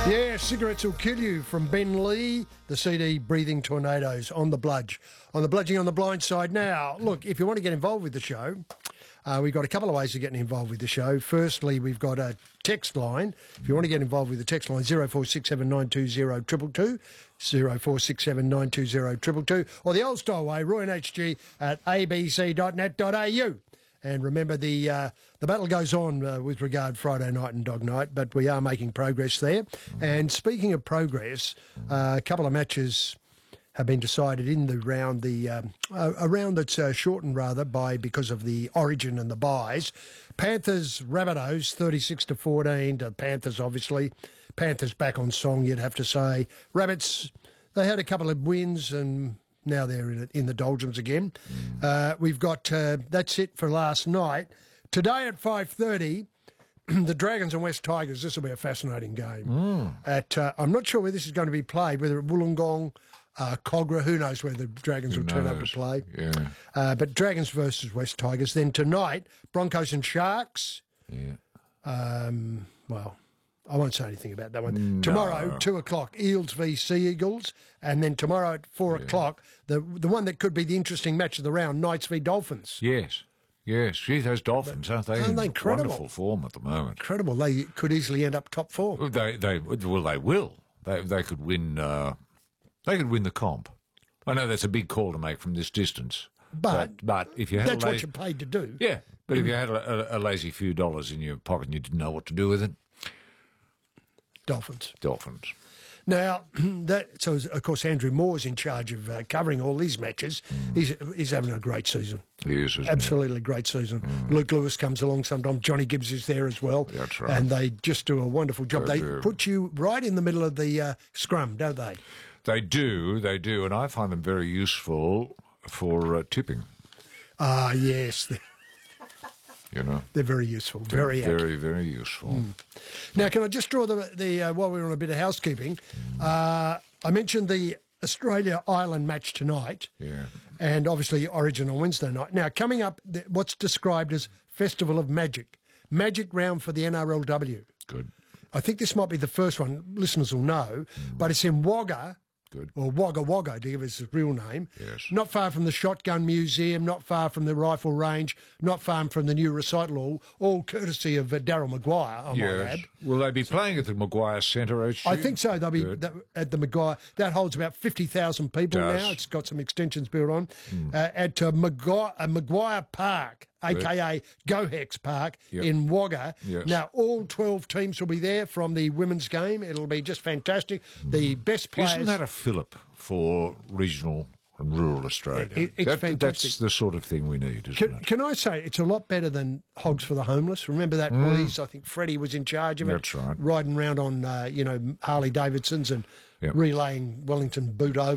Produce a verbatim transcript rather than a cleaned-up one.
Yeah, cigarettes will kill you from Ben Lee, the C D Breathing Tornadoes on the Bludge. On the Bludging on the Blind Side. Now, look, if you want to get involved with the show, uh, we've got a couple of ways of getting involved with the show. Firstly, we've got a text line. If you want to get involved with the text line, zero four six seven nine two zero two two two, zero four six seven nine two zero two two two, or the old style way, roy and h g at a b c dot net dot a u. And remember, the uh, the battle goes on uh, with regard Friday night and Dog Night, but we are making progress there. And speaking of progress, uh, a couple of matches have been decided in the round, the um, a, a round that's uh, shortened rather by because of the origin and the buys. Panthers Rabbitohs thirty-six to fourteen to Panthers, obviously. Panthers back on song, you'd have to say. Rabbits, they had a couple of wins and now they're in, in the doldrums again. Uh, we've got, uh, that's it for last night. Today at five thirty, the Dragons and West Tigers, this will be a fascinating game. Mm. At uh, I'm not sure where this is going to be played, whether at Wollongong, uh, Cogra, who knows where the Dragons who will knows? turn up to play. Yeah. Uh, but Dragons versus West Tigers. Then tonight, Broncos and Sharks. Yeah. Um, well... I won't say anything about that one. No. Tomorrow, two o'clock, Eels v Sea Eagles. And then tomorrow at four yeah. o'clock, the the one that could be the interesting match of the round, Knights v Dolphins. Yes. Yes. Gee, those Dolphins, but, aren't they? Aren't they in incredible? Wonderful form at the moment. Incredible. They could easily end up top four. Well, they, they, well, they will. They, they could win. Uh, they could win the comp. I know that's a big call to make from this distance. But, but, but if you had that's a la- what you're paid to do. Yeah. But mm. if you had a, a, a lazy few dollars in your pocket and you didn't know what to do with it, Dolphins. Dolphins. Now, that so of course Andrew Moore's in charge of uh, covering all these matches. Mm. He's he's having a great season. He is, isn't absolutely he? great season. Mm. Luke Lewis comes along sometimes. Johnny Gibbs is there as well. That's right. And they just do a wonderful job. They they do. put you right in the middle of the uh, scrum, don't they? They do, they do, and I find them very useful for uh, tipping. Ah, yes. You know, they're very useful, they're very very, accurate. very useful. Mm. Now, can I just draw the the uh, while we're on a bit of housekeeping? Mm. Uh, I mentioned the Australia Ireland match tonight, yeah, and obviously Origin on Wednesday night. Now, coming up, what's described as Festival of Magic, Magic Round for the N R L W. Good. I think this might be the first one. Listeners will know, mm. but it's in Wagga. Good. Or Wagga Wagga, to give us his real name. Yes. Not far from the Shotgun Museum, not far from the Rifle Range, not far from the new recital hall, all courtesy of uh, Daryl Maguire, I yes. might add. Will they be playing at the Maguire Centre, H G? I think so. They'll be th- at the Maguire. That holds about fifty thousand people Does. now. It's got some extensions built on. Mm. Uh, at uh, Maguire, uh, Maguire Park, a k a. Gohex Park yep. in Wagga. Yes. Now, all twelve teams will be there from the women's game. It'll be just fantastic. Mm. The best players... Isn't that a fillip for regional and rural Australia? It, it's that, fantastic. That's the sort of thing we need, isn't can, it? Can I say, it's a lot better than Hogs for the Homeless. Remember that, mm. please? I think Freddie was in charge of it. That's right. Riding around on, uh, you know, Harley Davidsons and yep. relaying Wellington boot over.